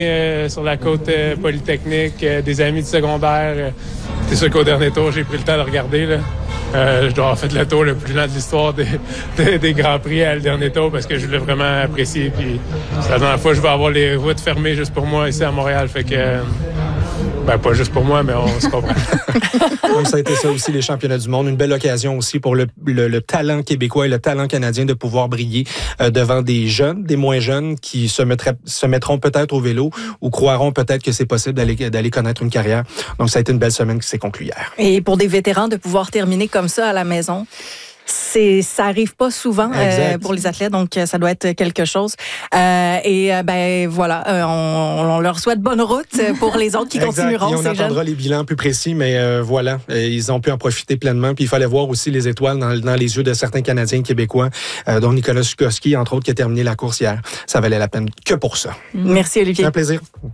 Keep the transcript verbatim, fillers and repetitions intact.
Euh, sur la côte euh, polytechnique, euh, des amis de secondaire. Euh, c'est sûr qu'au dernier tour, j'ai pris le temps de regarder. Là. Euh, je dois avoir fait le tour le plus lent de l'histoire des, des, des Grands Prix à le dernier tour parce que je voulais vraiment apprécier. Puis c'est la dernière fois que je vais avoir les routes fermées juste pour moi ici à Montréal. Fait que, euh, ben pas juste pour moi, mais on se comprend. Donc ça a été ça aussi, les championnats du monde. Une belle occasion aussi pour le, le, le talent québécois et le talent canadien de pouvoir briller euh, devant des jeunes, des moins jeunes qui se, mettraient, se mettront peut-être au vélo ou croiront peut-être que c'est possible d'aller, d'aller connaître une carrière. Donc ça a été une belle semaine qui s'est conclue hier. Et pour des vétérans, de pouvoir terminer comme ça à la maison, c'est ça arrive pas souvent euh, pour les athlètes, donc ça doit être quelque chose. Euh, et euh, ben voilà, euh, on, on leur souhaite bonne route pour les autres qui exact. continueront. Et on attendra jeunes. Les bilans plus précis, mais euh, voilà, ils ont pu en profiter pleinement. Puis il fallait voir aussi les étoiles dans, dans les yeux de certains Canadiens et Québécois, euh, dont Nicolas Sikorsky, entre autres, qui a terminé la course hier. Ça valait la peine que pour ça. Merci Olivier. Un plaisir.